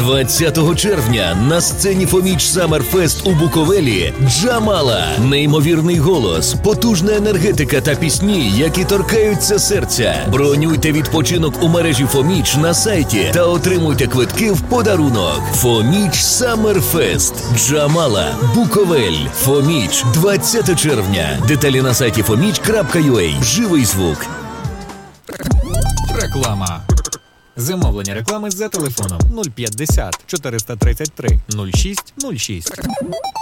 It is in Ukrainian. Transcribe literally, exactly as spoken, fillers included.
двадцятого червня на сцені Фоміч Саммерфест у Буковелі Джамала. Неймовірний голос, потужна енергетика та пісні, які торкаються серця. Бронюйте відпочинок у мережі Фоміч на сайті та отримуйте квитки в подарунок. Фоміч Саммерфест. Джамала. Буковель. Фоміч. двадцятого червня. Деталі на сайті фоміч крапка ю а. Живий звук. Реклама. Замовлення реклами за телефоном нуль п'ятдесят чотириста тридцять три нуль шість нуль шість.